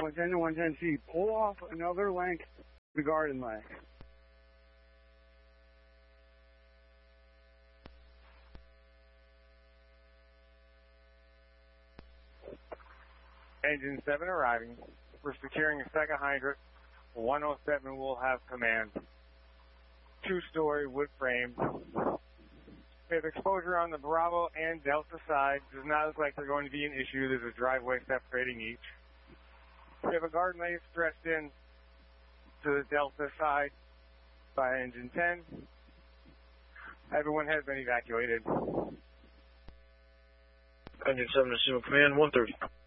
110 to 110C, pull off another length of the garden leg. Engine 7 arriving. We're securing a second hydrant. 107 will have command. 2-story wood frame. We have exposure on the Bravo and Delta side. Does not look like they're going to be an issue. There's a driveway separating each. We have a garden lane stretched in to the Delta side by engine 10. Everyone has been evacuated. Engine 7 to Command 130.